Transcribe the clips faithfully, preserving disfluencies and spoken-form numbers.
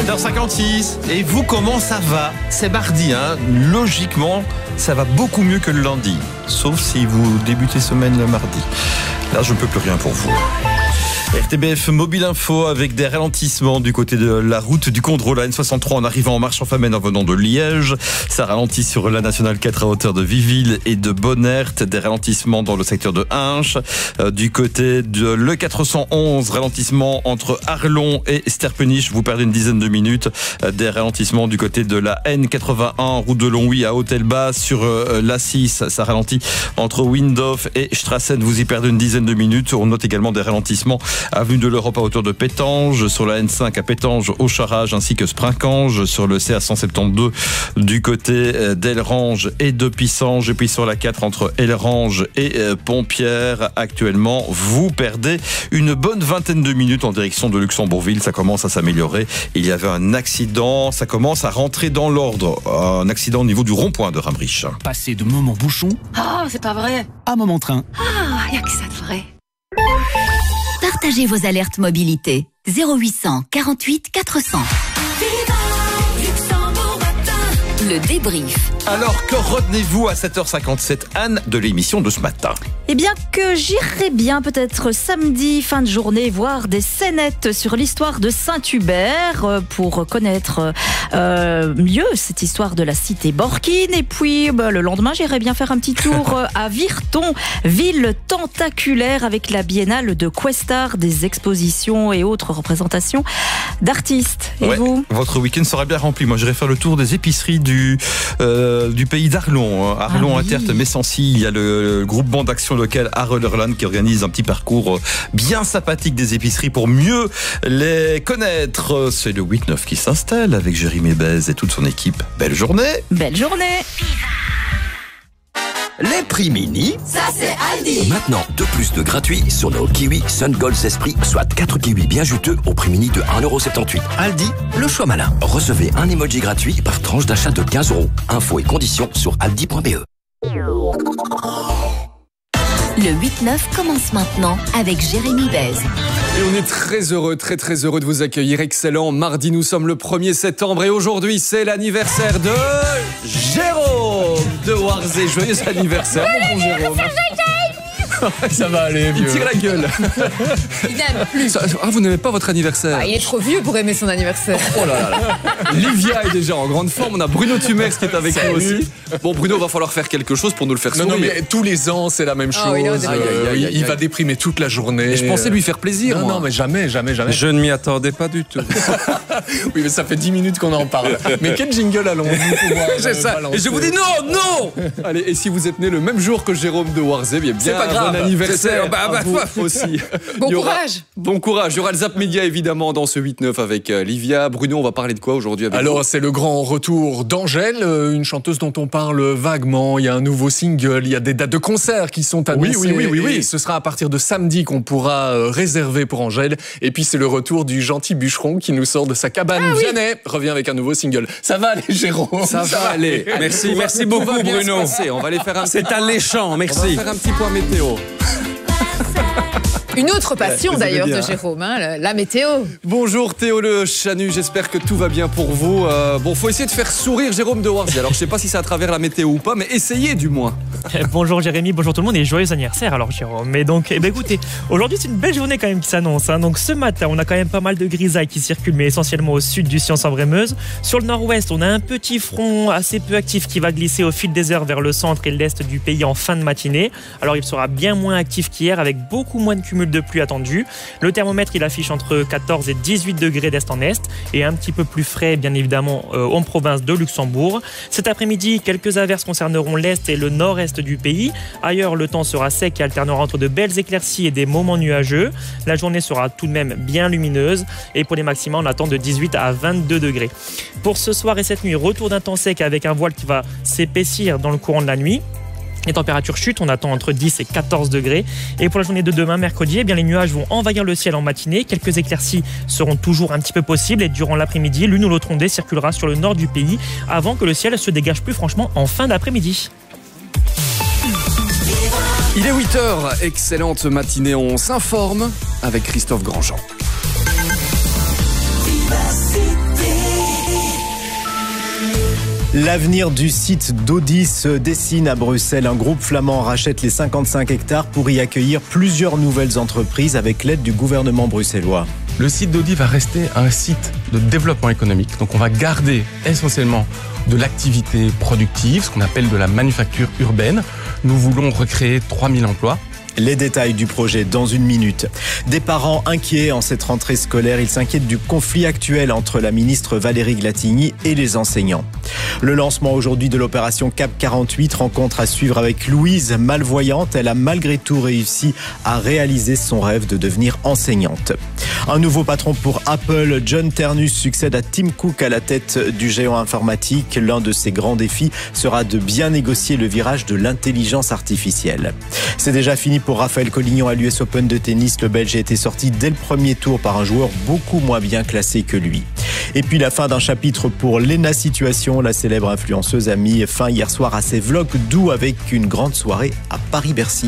sept heures cinquante-six. Et vous, comment ça va? C'est mardi, hein. Logiquement, ça va beaucoup mieux que le lundi. Sauf si vous débutez semaine le mardi. Là, je ne peux plus rien pour vous. R T B F Mobile Info avec des ralentissements du côté de la route du contrôle à N soixante-trois en arrivant en Marche-en-Famenne en venant de Liège. Ça ralentit sur la nationale quatre à hauteur de Viville et de Bonnert. Des ralentissements dans le secteur de Hinches. Euh, du côté de l'E quatre cent onze, ralentissement entre Arlon et Sterpenich. Vous perdez une dizaine de minutes. Euh, des ralentissements du côté de la N quatre-vingt-un, route de Longwy à Hôtel-Bas. Sur euh, l'A six, ça ralentit entre Windhof et Strassen. Vous y perdez une dizaine de minutes. On note également des ralentissements avenue de l'Europe à hauteur de Pétange, sur la N cinq à Pétange, au Charage ainsi que Sprincange, sur le C A cent soixante-douze du côté d'Elrange et de Pissange, et puis sur la quatre entre Elrange et Pompierre. Actuellement, vous perdez une bonne vingtaine de minutes en direction de Luxembourgville. Ça commence à s'améliorer. Il y avait un accident, ça commence à rentrer dans l'ordre. Un accident au niveau du rond-point de Ramrich. Passer de moment bouchon Oh, c'est pas vrai. à moment train. Ah, y a que ça de vrai. Partagez vos alertes mobilité. zéro huit cent quarante-huit quatre cents. Le débrief. Alors, que retenez-vous à sept heures cinquante-sept, Anne, de l'émission de ce matin? Eh bien que j'irai bien peut-être samedi, fin de journée, voir des scénettes sur l'histoire de Saint-Hubert pour connaître euh, mieux cette histoire de la cité Borkin. Et puis bah, le lendemain, j'irai bien faire un petit tour à Virton, ville tentaculaire avec la biennale de Questar, des expositions et autres représentations d'artistes. Et ouais, vous? Votre week-end sera bien rempli. Moi, j'irai faire le tour des épiceries du, euh, du pays d'Arlon. Arlon, ah, à Tertre, oui. Messancy. Il y a le, le groupement d'action local Arlon qui organise un petit parcours bien sympathique des épiceries pour mieux les connaître. C'est le huit neuf qui s'installe avec Jérémy Bez et toute son équipe. Belle journée. Belle journée. Les prix mini, Ça, c'est Aldi. maintenant deux plus de gratuits sur nos kiwis Sun Gold Esprit, soit quatre kiwis bien juteux au prix mini de un euro soixante-dix-huit. Aldi, le choix malin. Recevez un emoji gratuit par tranche d'achat de quinze euros. Infos et conditions sur aldi point b e. Le huit neuf commence maintenant avec Jérémy Bez. Et on est très heureux, très très heureux de vous accueillir. Excellent. Mardi, nous sommes le premier septembre et aujourd'hui, c'est l'anniversaire de Jérôme de Warzé. Joyeux anniversaire, mon bon Jérôme. Ça va aller, Il vieux. tire la gueule. Il n'aime plus. Ça- Ah, vous n'aimez pas votre anniversaire? Ah, il est trop vieux pour aimer son anniversaire. Oh là là là. Livia est déjà en grande forme. On a Bruno Tumers qui est avec nous aussi. Bon, Bruno, va falloir faire quelque chose pour nous le faire Non, sourire. non, mais tous les ans, c'est la même Ah chose. oui, là, on est- Euh, Aïe, aïe, aïe, il- aïe, il va aïe. déprimer toute la journée. Et je pensais lui faire plaisir, Non, moi. non, mais jamais, jamais, jamais. Je ne m'y attendais pas du tout. Oui, mais ça fait dix minutes qu'on en parle. Mais quel jingle allons-nous pouvoir C'est euh, ça. balancer? Et je vous dis non, non. Allez, et si vous êtes né le même jour que Jérôme de Warzé, bien, C'est pas un grave. bon anniversaire. C'est- bah, à bah, vous bah. aussi. Bon Il y aura- courage. Bon courage. Il y aura le Zap Média évidemment dans ce huit neuf avec euh, Livia. Bruno, on va parler de quoi aujourd'hui avec Alors, c'est le grand retour d'Angèle, euh, une chanteuse dont on parle vaguement. Il y a un nouveau single, il y a des dates de concerts qui sont annoncées. Oui, oui, oui, oui, oui. Et ce sera à partir de samedi qu'on pourra euh, réserver pour Angèle. Et puis, c'est le retour du gentil bûcheron qui nous sort de sa cabane. Vianney revient avec un nouveau single. Ça va aller, Jérôme? Ça, va aller. Merci, Tout va- merci tout beaucoup, va bien se Bruno. passer. On va aller faire un C'est alléchant, On va merci. faire un petit point météo. Une autre passion Ouais, vous d'ailleurs aimez de bien. Jérôme, hein, la, la météo. Bonjour Théo Le Chanu, j'espère que tout va bien pour vous. Euh, bon, faut essayer de faire sourire Jérôme de Warzé. Alors, je sais pas si c'est à travers la météo ou pas, mais essayez du moins. Bonjour Jérémy, bonjour tout le monde et joyeux anniversaire alors Jérôme. Mais donc, eh ben écoutez, aujourd'hui c'est une belle journée quand même qui s'annonce. Hein. Donc ce matin, on a quand même pas mal de grisailles qui circulent, mais essentiellement au sud du Science-en-Vraie-Meuse. Sur le nord-ouest, on a un petit front assez peu actif qui va glisser au fil des heures vers le centre et l'est du pays en fin de matinée. Alors il sera bien moins actif qu'hier avec beaucoup moins de cumul de pluie attendu. Le thermomètre il affiche entre quatorze et dix-huit degrés d'est en est et un petit peu plus frais bien évidemment euh, en province de Luxembourg. Cet après-midi, quelques averses concerneront l'est et le nord-est du pays. Ailleurs, le temps sera sec et alternera entre de belles éclaircies et des moments nuageux. La journée sera tout de même bien lumineuse et pour les maximums, on attend de dix-huit à vingt-deux degrés. Pour ce soir et cette nuit, retour d'un temps sec avec un voile qui va s'épaissir dans le courant de la nuit. Les températures chutent, on attend entre dix et quatorze degrés. Et pour la journée de demain, mercredi, eh bien, les nuages vont envahir le ciel en matinée. Quelques éclaircies seront toujours un petit peu possibles. Et durant l'après-midi, l'une ou l'autre ondée circulera sur le nord du pays avant que le ciel se dégage plus franchement en fin d'après-midi. Il est huit heures, excellente matinée, on s'informe avec Christophe Grandjean. Vivacité. L'avenir du site d'Audi se dessine à Bruxelles. Un groupe flamand rachète les cinquante-cinq hectares pour y accueillir plusieurs nouvelles entreprises avec l'aide du gouvernement bruxellois. Le site d'Audi va rester un site de développement économique. Donc on va garder essentiellement de l'activité productive, ce qu'on appelle de la manufacture urbaine. Nous voulons recréer trois mille emplois. Les détails du projet dans une minute. Des parents inquiets en cette rentrée scolaire. Ils s'inquiètent du conflit actuel entre la ministre Valérie Glatigny et les enseignants. Le lancement aujourd'hui de l'opération Cap quarante-huit, rencontre à suivre avec Louise, malvoyante. Elle a malgré tout réussi à réaliser son rêve de devenir enseignante. Un nouveau patron pour Apple, John Ternus succède à Tim Cook à la tête du géant informatique. L'un de ses grands défis sera de bien négocier le virage de l'intelligence artificielle. C'est déjà fini pour Raphaël Collignon à l'U S Open de tennis. Le Belge a été sorti dès le premier tour par un joueur beaucoup moins bien classé que lui. Et puis la fin d'un chapitre pour Lena Situation. La célèbre influenceuse a mis fin hier soir à ses vlogs doux avec une grande soirée à Paris-Bercy.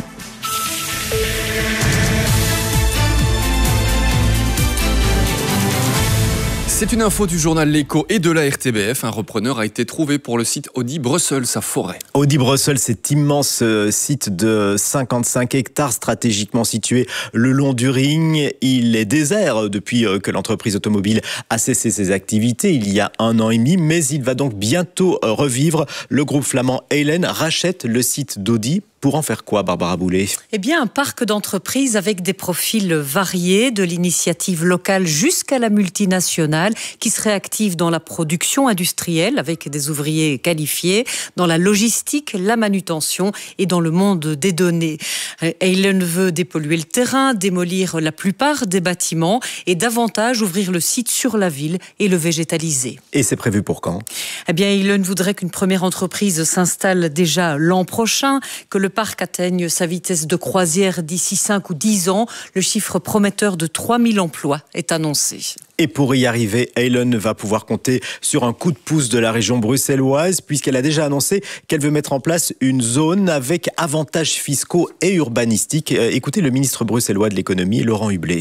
C'est une info du journal L'Écho et de la R T B F. Un repreneur a été trouvé pour le site Audi Brussels à Forêt. Audi Brussels, cet immense site de cinquante-cinq hectares stratégiquement situé le long du Ring. Il est désert depuis que l'entreprise automobile a cessé ses activités il y a un an et demi, mais il va donc bientôt revivre. Le groupe flamand Heylen rachète le site d'Audi. Pour en faire quoi, Barbara Boulet ? Eh bien, un parc d'entreprises avec des profils variés, de l'initiative locale jusqu'à la multinationale, qui serait active dans la production industrielle avec des ouvriers qualifiés, dans la logistique, la manutention et dans le monde des données. Heylen veut dépolluer le terrain, démolir la plupart des bâtiments et davantage ouvrir le site sur la ville et le végétaliser. Et c'est prévu pour quand ? Eh bien, Heylen voudrait qu'une première entreprise s'installe déjà l'an prochain, que le parc atteigne sa vitesse de croisière d'ici cinq ou dix ans. Le chiffre prometteur de trois mille emplois est annoncé. Et pour y arriver, Heylen va pouvoir compter sur un coup de pouce de la région bruxelloise, puisqu'elle a déjà annoncé qu'elle veut mettre en place une zone avec avantages fiscaux et urbanistiques. Écoutez le ministre bruxellois de l'économie, Laurent Hublet.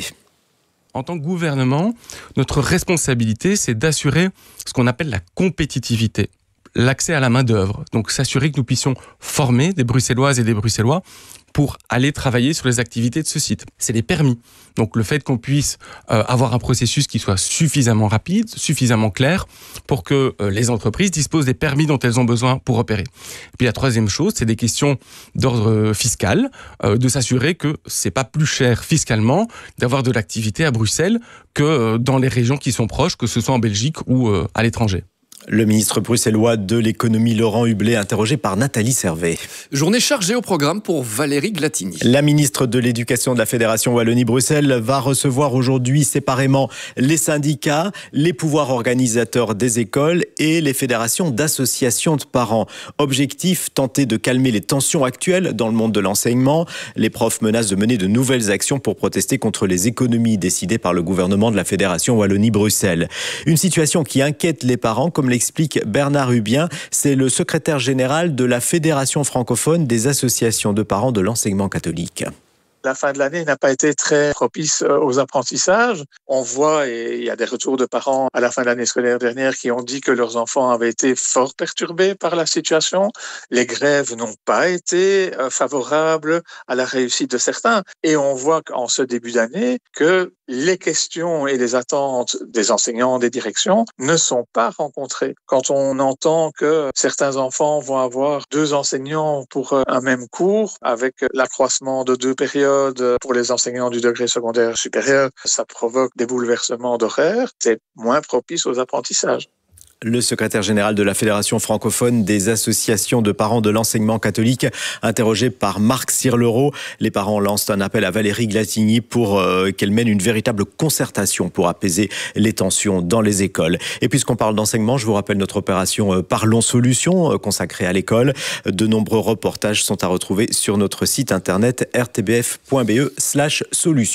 En tant que gouvernement, notre responsabilité, c'est d'assurer ce qu'on appelle la compétitivité. L'accès à la main-d'œuvre. Donc, s'assurer que nous puissions former des Bruxelloises et des Bruxellois pour aller travailler sur les activités de ce site. C'est les permis. Donc, le fait qu'on puisse euh, avoir un processus qui soit suffisamment rapide, suffisamment clair, pour que euh, les entreprises disposent des permis dont elles ont besoin pour opérer. Et puis, la troisième chose, c'est des questions d'ordre fiscal, euh, de s'assurer que c'est pas plus cher fiscalement d'avoir de l'activité à Bruxelles que euh, dans les régions qui sont proches, que ce soit en Belgique ou euh, à l'étranger. Le ministre bruxellois de l'économie Laurent Hublet, interrogé par Nathalie Servet. Journée chargée au programme pour Valérie Glatigny. La ministre de l'Éducation de la Fédération Wallonie-Bruxelles va recevoir aujourd'hui séparément les syndicats, les pouvoirs organisateurs des écoles et les fédérations d'associations de parents. Objectif, tenter de calmer les tensions actuelles dans le monde de l'enseignement. Les profs menacent de mener de nouvelles actions pour protester contre les économies décidées par le gouvernement de la Fédération Wallonie-Bruxelles. Une situation qui inquiète les parents, comme l'explique Bernard Hubien, c'est le secrétaire général de la Fédération francophone des associations de parents de l'enseignement catholique. La fin de l'année n'a pas été très propice aux apprentissages. On voit, et il y a des retours de parents à la fin de l'année scolaire dernière qui ont dit que leurs enfants avaient été fort perturbés par la situation. Les grèves n'ont pas été favorables à la réussite de certains. Et on voit qu'en ce début d'année que les questions et les attentes des enseignants, des directions ne sont pas rencontrées. Quand on entend que certains enfants vont avoir deux enseignants pour un même cours, avec l'accroissement de deux périodes pour les enseignants du degré secondaire supérieur, ça provoque des bouleversements d'horaires, c'est moins propice aux apprentissages. Le secrétaire général de la Fédération francophone des associations de parents de l'enseignement catholique, interrogé par Marc Sirlereau. Les parents lancent un appel à Valérie Glatigny pour euh, qu'elle mène une véritable concertation pour apaiser les tensions dans les écoles. Et puisqu'on parle d'enseignement, je vous rappelle notre opération euh, Parlons Solutions euh, consacrée à l'école. De nombreux reportages sont à retrouver sur notre site internet r t b f point b e slash solutions.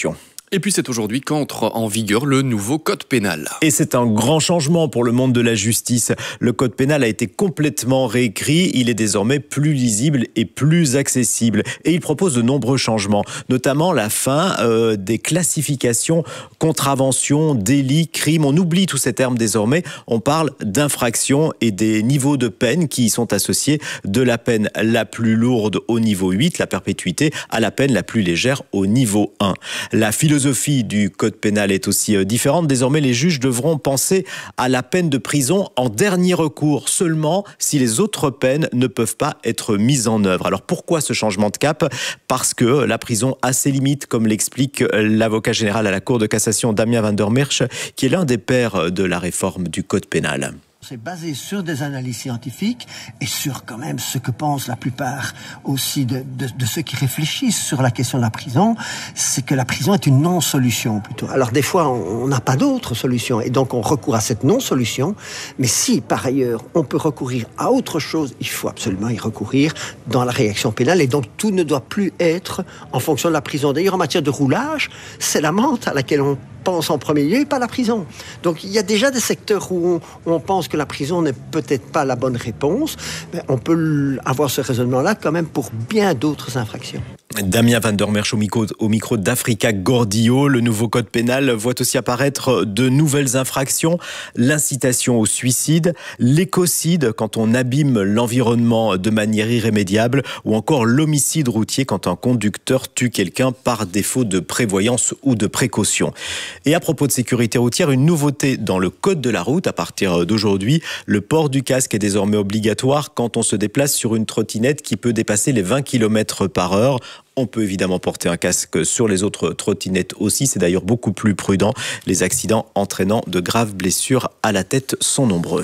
Et puis c'est aujourd'hui qu'entre en vigueur le nouveau code pénal. Et c'est un grand changement pour le monde de la justice. Le code pénal a été complètement réécrit. Il est désormais plus lisible et plus accessible. Et il propose de nombreux changements, notamment la fin euh, des classifications, contraventions, délits, crimes. On oublie tous ces termes désormais. On parle d'infractions et des niveaux de peine qui y sont associés, de la peine la plus lourde au niveau huit, la perpétuité, à la peine la plus légère au niveau un. La philosophie La philosophie du code pénal est aussi différente. Désormais, les juges devront penser à la peine de prison en dernier recours, seulement si les autres peines ne peuvent pas être mises en œuvre. Alors pourquoi ce changement de cap ? Parce que la prison a ses limites, comme l'explique l'avocat général à la Cour de cassation Damien van der Merch, qui est l'un des pères de la réforme du code pénal. C'est basé sur des analyses scientifiques et sur quand même ce que pensent la plupart aussi de, de, de ceux qui réfléchissent sur la question de la prison, c'est que la prison est une non-solution plutôt. Alors des fois, on n'a pas d'autre solution et donc on recourt à cette non-solution, mais si par ailleurs on peut recourir à autre chose, il faut absolument y recourir dans la réaction pénale et donc tout ne doit plus être en fonction de la prison. D'ailleurs, en matière de roulage, c'est l'amende à laquelle on pense en premier lieu et pas la prison. Donc il y a déjà des secteurs où on, où on pense que la prison n'est peut-être pas la bonne réponse, mais on peut avoir ce raisonnement-là quand même pour bien d'autres infractions. Damien van der Merch au micro, au micro d'Africa Gordillo. Le nouveau code pénal voit aussi apparaître de nouvelles infractions, l'incitation au suicide, l'écocide quand on abîme l'environnement de manière irrémédiable ou encore l'homicide routier quand un conducteur tue quelqu'un par défaut de prévoyance ou de précaution. Et à propos de sécurité routière, une nouveauté dans le code de la route à partir d'aujourd'hui, le port du casque est désormais obligatoire quand on se déplace sur une trottinette qui peut dépasser les vingt kilomètres par heure. On peut évidemment porter un casque sur les autres trottinettes aussi, c'est d'ailleurs beaucoup plus prudent. Les accidents entraînant de graves blessures à la tête sont nombreux.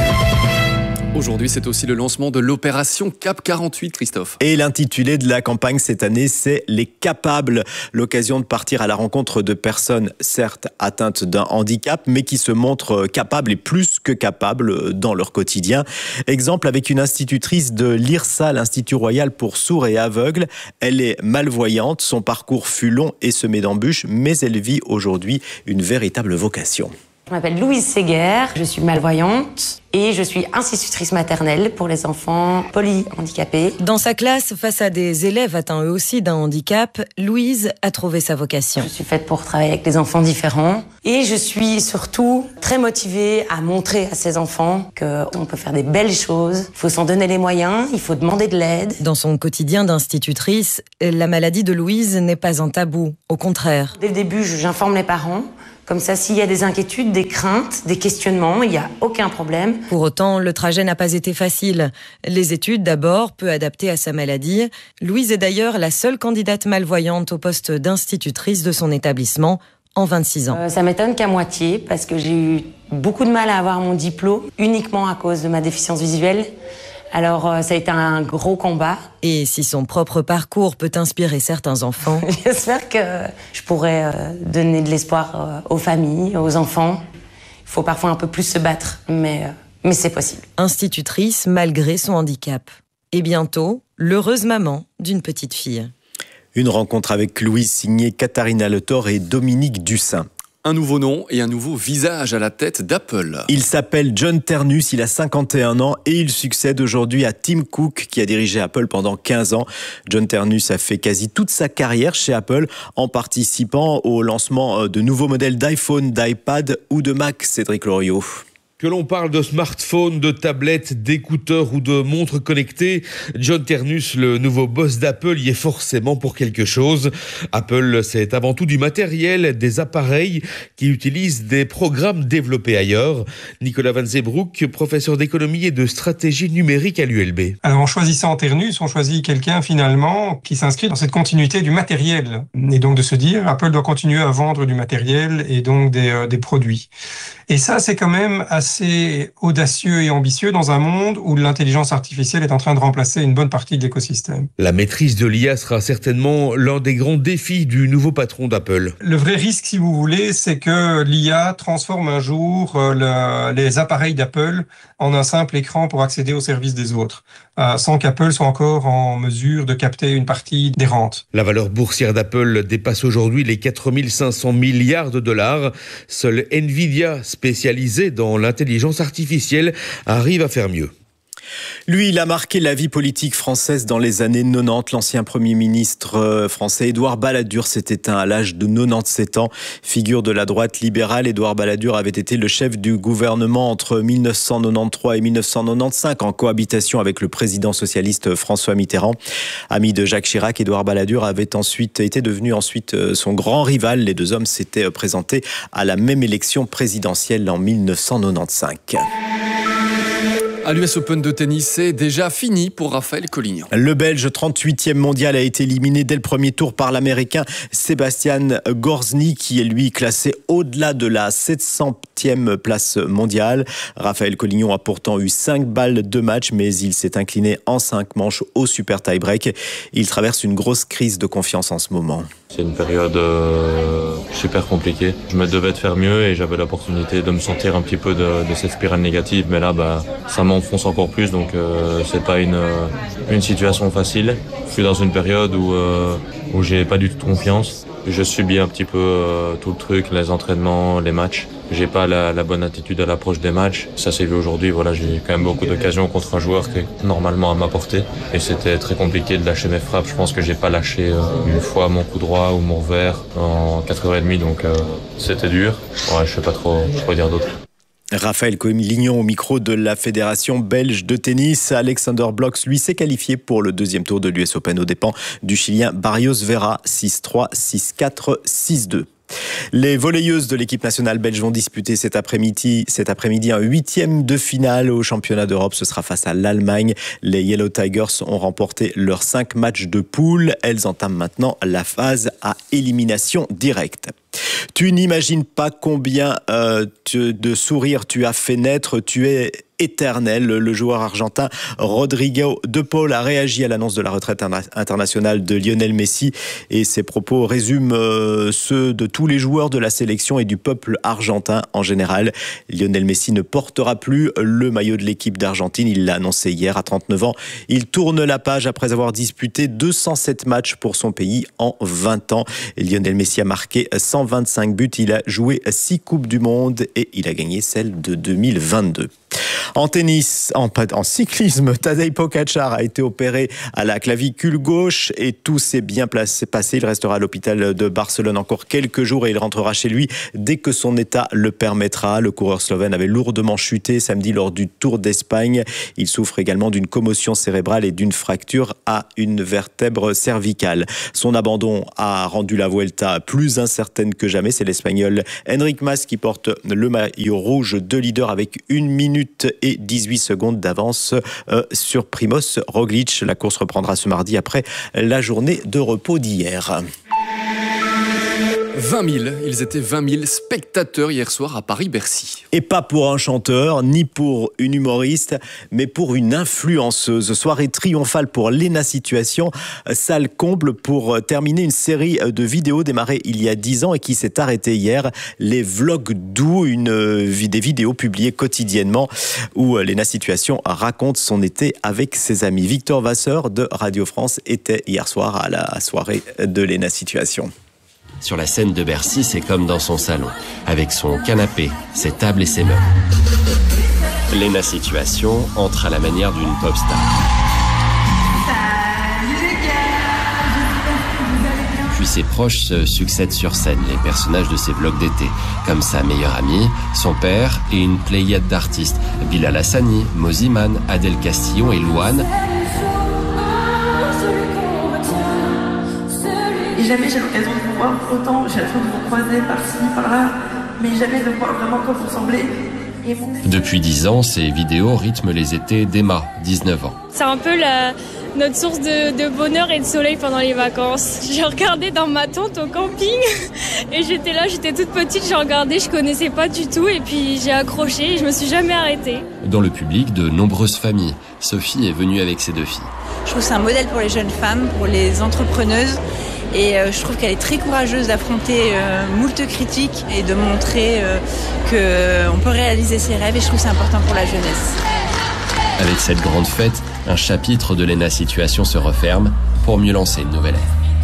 Aujourd'hui, c'est aussi le lancement de l'opération Cap quarante-huit, Christophe. Et l'intitulé de la campagne cette année, c'est « Les capables ». L'occasion de partir à la rencontre de personnes, certes atteintes d'un handicap, mais qui se montrent capables et plus que capables dans leur quotidien. Exemple avec une institutrice de l'I R S A, l'Institut Royal pour Sourds et Aveugles. Elle est malvoyante, son parcours fut long et semé d'embûches, mais elle vit aujourd'hui une véritable vocation. Je m'appelle Louise Séguer, je suis malvoyante et je suis institutrice maternelle pour les enfants polyhandicapés. Dans sa classe, face à des élèves atteints eux aussi d'un handicap, Louise a trouvé sa vocation. Je suis faite pour travailler avec des enfants différents et je suis surtout très motivée à montrer à ces enfants qu'on peut faire des belles choses. Il faut s'en donner les moyens, il faut demander de l'aide. Dans son quotidien d'institutrice, la maladie de Louise n'est pas un tabou, au contraire. Dès le début, j'informe les parents. Comme ça, s'il y a des inquiétudes, des craintes, des questionnements, il n'y a aucun problème. Pour autant, le trajet n'a pas été facile. Les études d'abord, peu adaptées à sa maladie. Louise est d'ailleurs la seule candidate malvoyante au poste d'institutrice de son établissement en vingt-six ans. Euh, ça m'étonne qu'à moitié, parce que j'ai eu beaucoup de mal à avoir mon diplôme, uniquement à cause de ma déficience visuelle. Alors, euh, ça a été un gros combat. Et si son propre parcours peut inspirer certains enfants... J'espère que je pourrai euh, donner de l'espoir euh, aux familles, aux enfants. Il faut parfois un peu plus se battre, mais, euh, mais c'est possible. Institutrice malgré son handicap. Et bientôt, l'heureuse maman d'une petite fille. Une rencontre avec Louise signée Katharina Le Thor et Dominique Dussin. Un nouveau nom et un nouveau visage à la tête d'Apple. Il s'appelle John Ternus, il a cinquante et un ans et il succède aujourd'hui à Tim Cook qui a dirigé Apple pendant quinze ans. John Ternus a fait quasi toute sa carrière chez Apple en participant au lancement de nouveaux modèles d'iPhone, d'iPad ou de Mac, Cédric Loriot. Que l'on parle de smartphone, de tablettes, d'écouteurs ou de montres connectées, John Ternus, le nouveau boss d'Apple, y est forcément pour quelque chose. Apple, c'est avant tout du matériel, des appareils qui utilisent des programmes développés ailleurs. Nicolas Van Zeebroek, professeur d'économie et de stratégie numérique à l'U L B. Alors en choisissant Ternus, on choisit quelqu'un finalement qui s'inscrit dans cette continuité du matériel. Et donc de se dire, Apple doit continuer à vendre du matériel et donc des, euh, des produits. Et ça, c'est quand même assez assez audacieux et ambitieux dans un monde où l'intelligence artificielle est en train de remplacer une bonne partie de l'écosystème. La maîtrise de l'I A sera certainement l'un des grands défis du nouveau patron d'Apple. Le vrai risque, si vous voulez, c'est que l'I A transforme un jour le, les appareils d'Apple en un simple écran pour accéder aux services des autres, euh, sans qu'Apple soit encore en mesure de capter une partie des rentes. La valeur boursière d'Apple dépasse aujourd'hui les quatre mille cinq cents milliards de dollars. Seule Nvidia, spécialisée dans l'intelligence artificielle, arrive à faire mieux. Lui, il a marqué la vie politique française dans les années quatre-vingt-dix. L'ancien Premier ministre français Édouard Balladur s'est éteint à l'âge de quatre-vingt-dix-sept ans. Figure de la droite libérale, Édouard Balladur avait été le chef du gouvernement entre mille neuf cent quatre-vingt-treize et mille neuf cent quatre-vingt-quinze en cohabitation avec le président socialiste François Mitterrand. Ami de Jacques Chirac, Édouard Balladur avait ensuite été devenu ensuite son grand rival. Les deux hommes s'étaient présentés à la même élection présidentielle en mille neuf cent quatre-vingt-quinze. À l'U S Open de tennis, c'est déjà fini pour Raphaël Collignon. Le Belge trente-huitième mondial a été éliminé dès le premier tour par l'Américain Sebastian Gorzny, qui est lui classé au-delà de la sept centième place mondiale. Raphaël Collignon a pourtant eu cinq balles de match, mais il s'est incliné en cinq manches au super tie-break. Il traverse une grosse crise de confiance en ce moment. C'est une période euh, super compliquée. Je me devais de faire mieux et j'avais l'opportunité de me sortir un petit peu de, de cette spirale négative. Mais là, bah, ça m'enfonce encore plus. Donc, euh, c'est pas une, une situation facile. Je suis dans une période où, euh, où j'ai pas du tout confiance. Je subis un petit peu euh, tout le truc, les entraînements, les matchs. J'ai pas la, la bonne attitude à l'approche des matchs. Ça s'est vu aujourd'hui. Voilà, j'ai eu quand même beaucoup d'occasions contre un joueur qui est normalement à ma portée. Et c'était très compliqué de lâcher mes frappes. Je pense que j'ai pas lâché euh, une fois mon coup droit ou mon revers en quatre heures trente. Donc euh, c'était dur. Ouais, je sais pas trop quoi dire d'autre. Raphaël Collignon au micro de la Fédération belge de tennis. Alexander Blox, lui, s'est qualifié pour le deuxième tour de l'U S Open aux dépens du Chilien Barrios Vera, six trois, six quatre, six deux. Les volleyeuses de l'équipe nationale belge vont disputer cet après-midi, cet après-midi un huitième de finale au championnat d'Europe. Ce sera face à l'Allemagne. Les Yellow Tigers ont remporté leurs cinq matchs de poule. Elles entament maintenant la phase à élimination directe. Tu n'imagines pas combien euh, tu, de sourires tu as fait naître. Tu es éternel. Le joueur argentin Rodrigo De Paul a réagi à l'annonce de la retraite internationale de Lionel Messi et ses propos résument euh, ceux de tous les joueurs de la sélection et du peuple argentin en général. Lionel Messi ne portera plus le maillot de l'équipe d'Argentine. Il l'a annoncé hier à trente-neuf ans. Il tourne la page après avoir disputé deux cent sept matchs pour son pays en vingt ans. Et Lionel Messi a marqué cent vingt-cinq buts. Il a joué six Coupes du Monde et il a gagné celle de deux mille vingt-deux. En tennis, en, en cyclisme, Tadej Pogačar a été opéré à la clavicule gauche et tout s'est bien placé, passé. Il restera à l'hôpital de Barcelone encore quelques jours et il rentrera chez lui dès que son état le permettra. Le coureur slovène avait lourdement chuté samedi lors du Tour d'Espagne. Il souffre également d'une commotion cérébrale et d'une fracture à une vertèbre cervicale. Son abandon a rendu la Vuelta plus incertaine que jamais. C'est l'Espagnol Enric Mas qui porte le maillot rouge de leader avec une minute et dix-huit secondes d'avance euh, sur Primoz Roglic. La course reprendra ce mardi après la journée de repos d'hier. vingt mille, ils étaient vingt mille spectateurs hier soir à Paris-Bercy. Et pas pour un chanteur, ni pour une humoriste, mais pour une influenceuse. Soirée triomphale pour Léna Situation, salle comble pour terminer une série de vidéos démarrée il y a dix ans et qui s'est arrêtée hier. Les vlogs doux, une, des vidéos publiées quotidiennement où Léna Situation raconte son été avec ses amis. Victor Vasseur de Radio France était hier soir à la soirée de Léna Situation. Sur la scène de Bercy, c'est comme dans son salon, avec son canapé, ses tables et ses meubles. Léna Situation entre à la manière d'une pop star. Puis ses proches se succèdent sur scène, les personnages de ses vlogs d'été, comme sa meilleure amie, son père et une pléiade d'artistes, Bilal Hassani, Moziman, Adèle Castillon et Louane. Et jamais j'ai l'occasion de vous voir autant, j'ai l'occasion de vous croiser par-ci, par-là, mais jamais de voir vraiment comme vous semblez. Depuis dix ans, ces vidéos rythment les étés d'Emma, dix-neuf ans. C'est un peu la, notre source de, de bonheur et de soleil pendant les vacances. J'ai regardé dans ma tente au camping et j'étais là, j'étais toute petite, j'ai regardé, je connaissais pas du tout et puis j'ai accroché et je me suis jamais arrêtée. Dans le public, de nombreuses familles. Sophie est venue avec ses deux filles. Je trouve que c'est un modèle pour les jeunes femmes, pour les entrepreneuses. Et euh, je trouve qu'elle est très courageuse d'affronter euh, moult critiques et de montrer euh, qu'on peut réaliser ses rêves. Et je trouve que c'est important pour la jeunesse. Avec cette grande fête, un chapitre de l'E N A Situation se referme pour mieux lancer une nouvelle ère.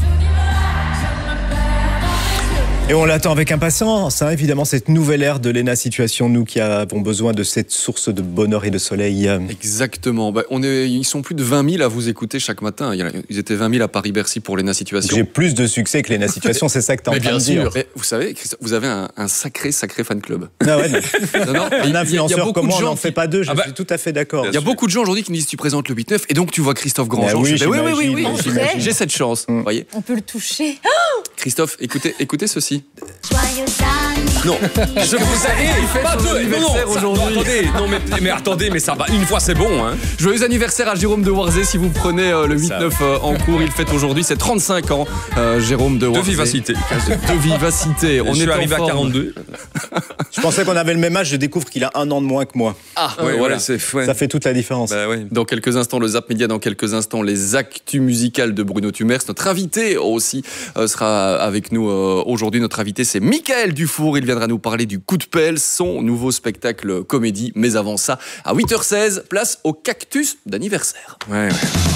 Et on l'attend avec impatience, hein, évidemment, cette nouvelle ère de l'E N A Situation, nous qui avons besoin de cette source de bonheur et de soleil. Exactement. Bah, on est, ils sont plus de vingt mille à vous écouter chaque matin. Ils étaient vingt mille à Paris-Bercy pour l'E N A Situation. J'ai plus de succès que l'E N A Situation, c'est ça que tu es en train de dire. Mais vous savez, Christophe, vous avez un, un sacré, sacré fan club. Ah ouais, non. non, non, un influenceur comme moi, on n'en fait pas deux, je ah bah, suis tout à fait d'accord. Il y a beaucoup de gens aujourd'hui qui me disent tu présentes le huit neuf et donc tu vois Christophe Grandjean. Oui, oui, oui, oui, oui, oui. J'ai cette chance. Mmh. Voyez. On peut le toucher. Christophe, écoutez, écoutez ceci. Non, je vous avais pas deux. Non, non, aujourd'hui. Attendez, non mais, mais attendez, mais ça va. Une fois c'est bon, hein. Joyeux anniversaire à Jérôme de Warzé. Si vous prenez euh, le huit neuf euh, en cours, il fête aujourd'hui ses trente-cinq ans. Euh, Jérôme de Warzé. De vivacité. De vivacité. On est arrivé à quarante-deux. Je pensais qu'on avait le même âge. Je découvre qu'il a un an de moins que moi. Ah, ouais, voilà. c'est ouais. Ça fait toute la différence. Bah, ouais. Dans quelques instants, le Zap Média. Dans quelques instants, les actus musicales de Bruno Tumers. Notre invité aussi euh, sera avec nous euh, aujourd'hui. Notre invité, c'est Michael Dufour. Il viendra nous parler du Coup de pelle, son nouveau spectacle comédie. Mais avant ça, à huit heures seize, place au cactus d'anniversaire. Ouais, ouais.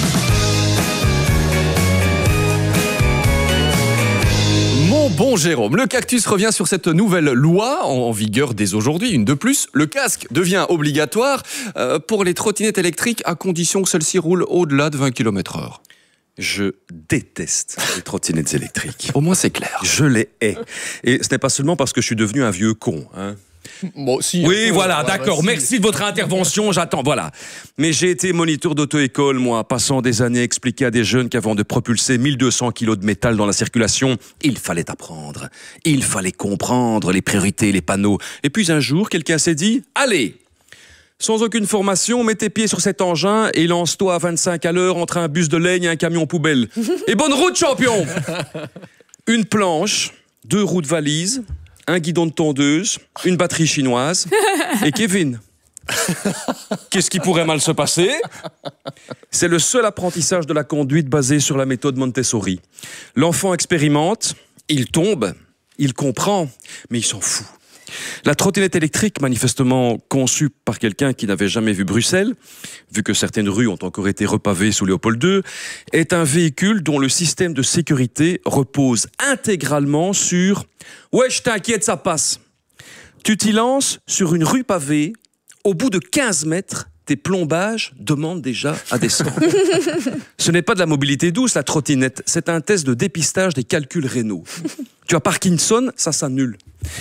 Mon bon Jérôme, le cactus revient sur cette nouvelle loi en vigueur dès aujourd'hui, une de plus. Le casque devient obligatoire euh, pour les trottinettes électriques à condition que celles-ci roulent au-delà de vingt kilomètres heure. Je déteste les trottinettes électriques. Au moins c'est clair. Je les hais. Et ce n'est pas seulement parce que je suis devenu un vieux con. Hein. Bon, si, oui, peu, voilà, ouais, d'accord. bah, si. Merci de votre intervention. J'attends, voilà. Mais j'ai été moniteur d'auto-école, moi, passant des années à expliquer à des jeunes qu'avant de propulser mille deux cents kilos de métal dans la circulation, il fallait apprendre. Il fallait comprendre les priorités, les panneaux. Et puis un jour, quelqu'un s'est dit « Allez !» Sans aucune formation, mets tes pieds sur cet engin et lance-toi à vingt-cinq à l'heure entre un bus de laine et un camion poubelle. Et bonne route, champion! Une planche, deux roues de valise, un guidon de tondeuse, une batterie chinoise et Kevin. Qu'est-ce qui pourrait mal se passer? C'est le seul apprentissage de la conduite basé sur la méthode Montessori. L'enfant expérimente, il tombe, il comprend, mais il s'en fout. La trottinette électrique, manifestement conçue par quelqu'un qui n'avait jamais vu Bruxelles, vu que certaines rues ont encore été repavées sous Léopold deux, est un véhicule dont le système de sécurité repose intégralement sur « Ouais, je t'inquiète, ça passe ». Tu t'y lances sur une rue pavée, au bout de quinze mètres, tes plombages demandent déjà à descendre. Ce n'est pas de la mobilité douce, la trottinette, c'est un test de dépistage des calculs rénaux. Tu as Parkinson, ça s'annule.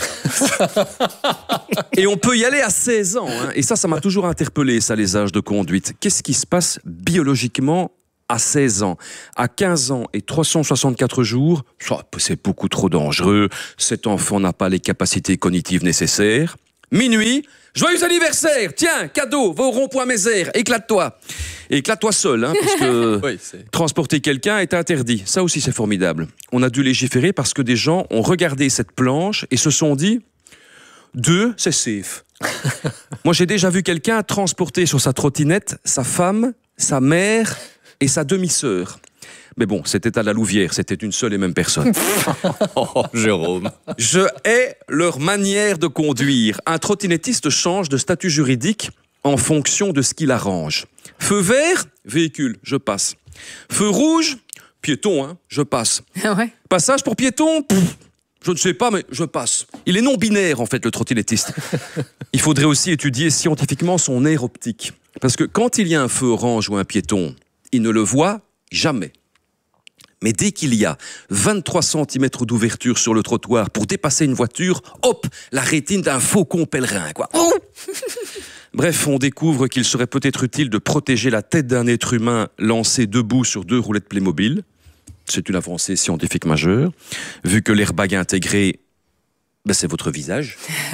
Et on peut y aller à seize ans. Hein. Et ça, ça m'a toujours interpellé, ça, les âges de conduite. Qu'est-ce qui se passe biologiquement à seize ans? À quinze ans et trois cent soixante-quatre jours, c'est beaucoup trop dangereux. Cet enfant n'a pas les capacités cognitives nécessaires. Minuit, joyeux anniversaire! Tiens, cadeau, va au rond-point Mézère, éclate-toi. Et éclate-toi seul, hein, parce que oui, transporter quelqu'un est interdit. Ça aussi, c'est formidable. On a dû légiférer parce que des gens ont regardé cette planche et se sont dit « Deux, c'est safe ». Moi, j'ai déjà vu quelqu'un transporter sur sa trottinette sa femme, sa mère et sa demi-sœur. Mais bon, c'était à la Louvière, c'était une seule et même personne. Oh, Jérôme. Je hais leur manière de conduire. Un trottinettiste change de statut juridique en fonction de ce qu'il arrange. Feu vert, véhicule, je passe. Feu rouge, piéton, hein, je passe. Ouais. Passage pour piéton, pff, je ne sais pas, mais je passe. Il est non binaire, en fait, le trottinettiste. Il faudrait aussi étudier scientifiquement son aire optique. Parce que quand il y a un feu orange ou un piéton, il ne le voit jamais. Mais dès qu'il y a vingt-trois centimètres d'ouverture sur le trottoir pour dépasser une voiture, hop, la rétine d'un faucon pèlerin, quoi. Oh Bref, on découvre qu'il serait peut-être utile de protéger la tête d'un être humain lancé debout sur deux roulettes Playmobil. C'est une avancée scientifique majeure, vu que l'airbag intégré, ben c'est votre visage.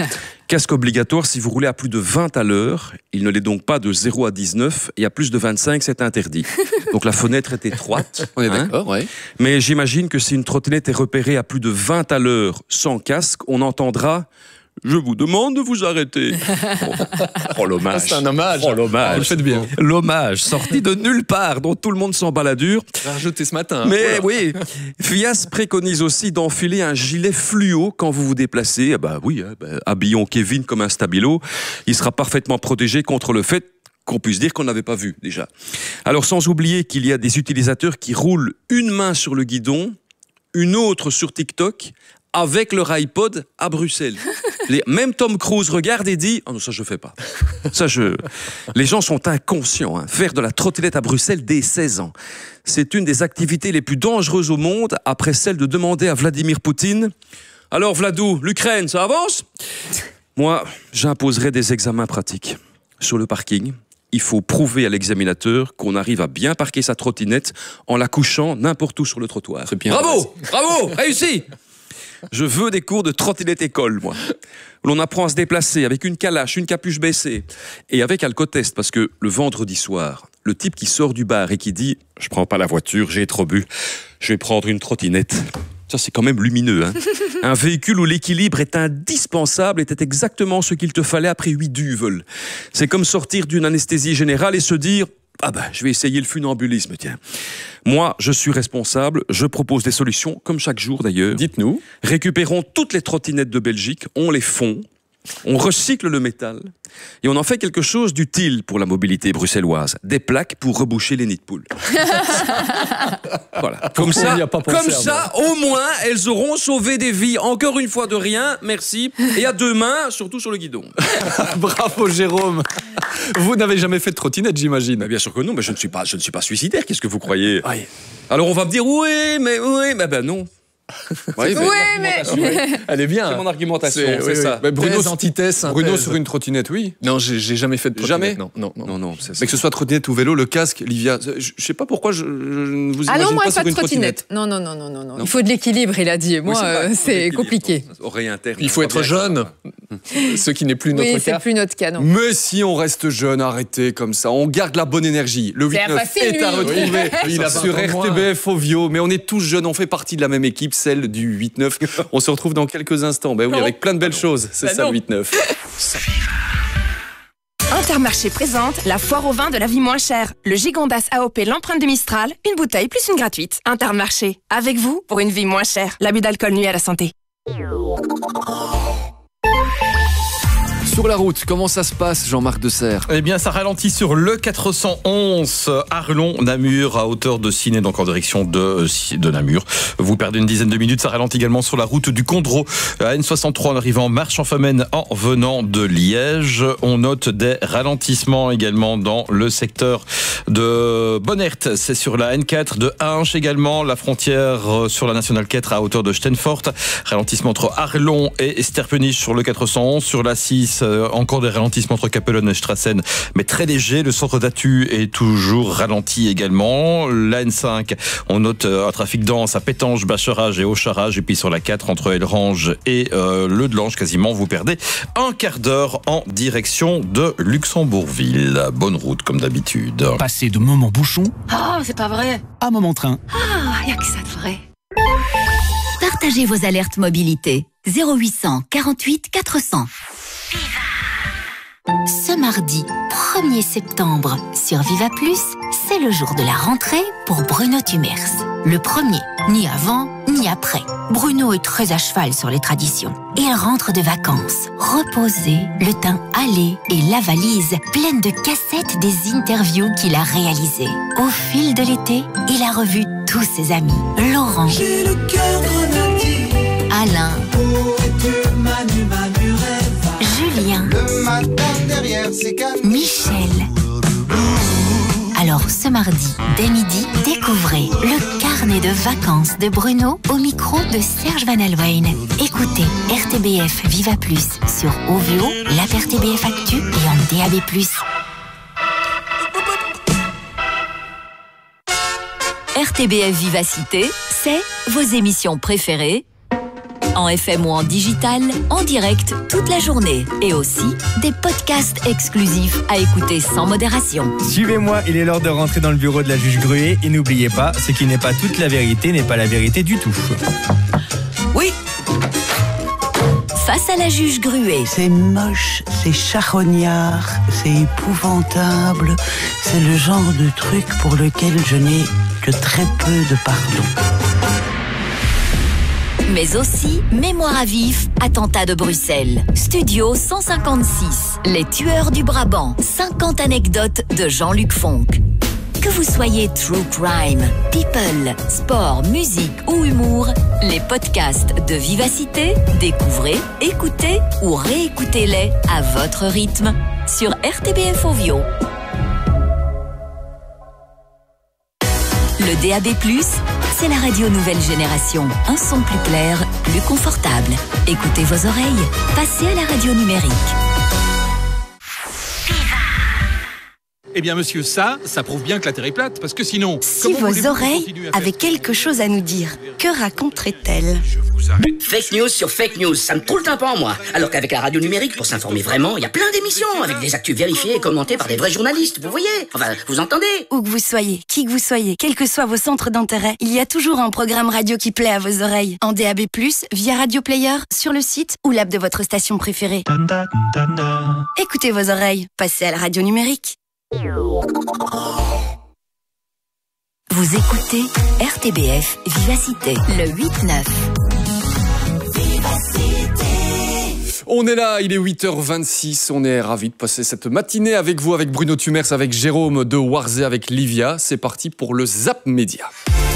Casque obligatoire si vous roulez à plus de vingt à l'heure. Il ne l'est donc pas de zéro à dix-neuf. Et à plus de vingt-cinq, c'est interdit. Donc la fenêtre est étroite. On est hein. d'accord, oui. Mais j'imagine que si une trottinette est repérée à plus de vingt à l'heure sans casque, on entendra... Je vous demande de vous arrêter. Oh, oh l'hommage. C'est un hommage. Oh l'hommage. Vous le faites bien. L'hommage sorti de nulle part, dont tout le monde s'en baladure. Rajouté ce matin. Mais Voilà. oui, Fias préconise aussi d'enfiler un gilet fluo quand vous vous déplacez. Ah bah oui, hein, bah, habillons Kevin comme un stabilo. Il sera parfaitement protégé contre le fait qu'on puisse dire qu'on n'avait pas vu déjà. Alors sans oublier qu'il y a des utilisateurs qui roulent une main sur le guidon, une autre sur TikTok, avec leur iPod à Bruxelles. Les, même Tom Cruise regarde et dit « Ah non, ça je fais pas. » Ça je... Les gens sont inconscients. Hein. Faire de la trottinette à Bruxelles dès seize ans. C'est une des activités les plus dangereuses au monde, après celle de demander à Vladimir Poutine « Alors Vladou, l'Ukraine, ça avance ?» Moi, j'imposerais des examens pratiques. Sur le parking, il faut prouver à l'examinateur qu'on arrive à bien parquer sa trottinette en la couchant n'importe où sur le trottoir. Bien, bravo, bravo, réussi. Je veux des cours de trottinette école, moi. L'on apprend à se déplacer avec une calache, une capuche baissée et avec alcotest, parce que le vendredi soir, le type qui sort du bar et qui dit « Je prends pas la voiture, j'ai trop bu, je vais prendre une trottinette ». Ça, c'est quand même lumineux. Hein. Un véhicule où l'équilibre est indispensable était exactement ce qu'il te fallait après huit duvel. C'est comme sortir d'une anesthésie générale et se dire « Ah ben, je vais essayer le funambulisme, tiens ». Moi, je suis responsable, je propose des solutions, comme chaque jour d'ailleurs. Dites-nous. Récupérons toutes les trottinettes de Belgique, on les fond, on recycle le métal et on en fait quelque chose d'utile pour la mobilité bruxelloise. Des plaques pour reboucher les nids de poules. Voilà. Comme ça, comme ça, au moins, elles auront sauvé des vies. Encore une fois de rien, merci. Et à deux mains, surtout sur le guidon. Bravo Jérôme. Vous n'avez jamais fait de trottinette, j'imagine. Mais bien sûr que non, mais je ne suis pas, je ne suis pas suicidaire. Qu'est-ce que vous croyez? Oui. Alors on va me dire oui, mais oui, mais ben non. Oui, mais... Elle est bien. C'est mon argumentation, c'est, c'est oui, ça. Oui. Bruno, thèse, antithèse, Bruno sur une trottinette, oui. Non, j'ai, j'ai jamais fait de trottinette. Jamais. Non, non, non. non, non c'est, mais que ce soit trottinette ou vélo, le casque, Livia, je, je sais pas pourquoi je, je ne vous ah imagine non, moi, pas, pas sur de une trottinette. trottinette. Non, non, non, non, non, non. Il faut de l'équilibre, il a dit. Moi, oui, c'est, euh, c'est compliqué. Oreille interne. Il faut être jeune. Ce qui n'est plus notre oui, cas. Oui, c'est plus notre cas, non. Mais si on reste jeune, arrêtez comme ça. On garde la bonne énergie. Le huit neuf est à retrouver oui, sur R T B F Ovio. Mais on est tous jeunes, on fait partie de la même équipe, celle du huit neuf. On se retrouve dans quelques instants. Ben oui, non. Avec plein de belles choses. C'est bah ça non. Le huit neuf. Intermarché présente la foire au vin de la vie moins chère. Le Gigondas A O P l'empreinte du Mistral, une bouteille plus une gratuite. Intermarché, avec vous pour une vie moins chère. L'abus d'alcool nuit à la santé. Sur la route, comment ça se passe, Jean-Marc Deserre? Eh bien, ça ralentit sur le quatre cent onze, Arlon-Namur, à hauteur de Ciné, donc en direction de, de Namur. Vous perdez une dizaine de minutes. Ça ralentit également sur la route du Condro, à N soixante-trois, en arrivant Marche-en-Famenne en venant de Liège. On note des ralentissements également dans le secteur de Bonnert. C'est sur la N quatre, de Hinche également, la frontière sur la Nationale quatre à hauteur de Steenfort. Ralentissement entre Arlon et Sterpenich sur le quatre cent onze, sur la six. Encore des ralentissements entre Capellen et Strassen, mais très léger. Le centre d'Atu est toujours ralenti également. La N cinq, on note un trafic dense à Pétange, Bacherage et Aucharage. Et puis sur la quatre, entre Elrange et euh, Le Delange, quasiment, vous perdez un quart d'heure en direction de Luxembourgville. Bonne route, comme d'habitude. Passer de moment bouchon oh, c'est pas vrai. à moment train. Ah, y a que ça de vrai. Partagez vos alertes mobilité. zéro huit cent quarante-huit quatre cents. Ce mardi premier septembre sur Viva Plus, c'est le jour de la rentrée pour Bruno Tumers. Le premier, ni avant, ni après. Bruno est très à cheval sur les traditions. Il rentre de vacances, reposé, le teint hâlé et la valise pleine de cassettes des interviews qu'il a réalisées. Au fil de l'été, il a revu tous ses amis. Laurent, J'ai le cœur grenadier. Alain, Manu, Manu rêve. Julien, le matin derrière ses cannes. Michel. Alors ce mardi, dès midi, découvrez le carnet de vacances de Bruno au micro de Serge Van Alwijn. Écoutez R T B F Viva Plus sur Ovio, l'app R T B F Actu et en D A B plus. R T B F Vivacité, c'est vos émissions préférées en F M ou en digital, en direct toute la journée. Et aussi des podcasts exclusifs à écouter sans modération. Suivez-moi, il est l'heure de rentrer dans le bureau de la juge Gruet. Et n'oubliez pas, ce qui n'est pas toute la vérité n'est pas la vérité du tout. Oui. Face à la juge Gruet. C'est moche, c'est charognard, c'est épouvantable. C'est le genre de truc pour lequel je n'ai que très peu de pardon. Mais aussi Mémoire à vif, attentat de Bruxelles. Studio cent cinquante-six, Les tueurs du Brabant. cinquante anecdotes de Jean-Luc Fonck. Que vous soyez true crime, people, sport, musique ou humour, les podcasts de Vivacité, découvrez, écoutez ou réécoutez-les à votre rythme sur R T B F Ovio. Le D A B plus, c'est la radio nouvelle génération. Un son plus clair, plus confortable. Écoutez vos oreilles, passez à la radio numérique. Eh bien, monsieur, ça, ça prouve bien que la Terre est plate, parce que sinon... Si vos oreilles avaient quelque chose à nous dire, que raconterait-elle ? Fake news sur fake news, ça me trouve le tympan, moi. Alors qu'avec la radio numérique, pour s'informer vraiment, il y a plein d'émissions, avec des actus vérifiés et commentées par des vrais journalistes, vous voyez ? Enfin, vous entendez ? Où que vous soyez, qui que vous soyez, quels que soient vos centres d'intérêt, il y a toujours un programme radio qui plaît à vos oreilles. En D A B plus, via Radio Player, sur le site ou l'app de votre station préférée. Écoutez vos oreilles, passez à la radio numérique. Vous écoutez R T B F Vivacité, le huit neuf. On est là, il est huit heures vingt-six, on est ravis de passer cette matinée avec vous, avec Bruno Tumers, avec Jérôme de Warzé, avec Livia. C'est parti pour le Zap Média,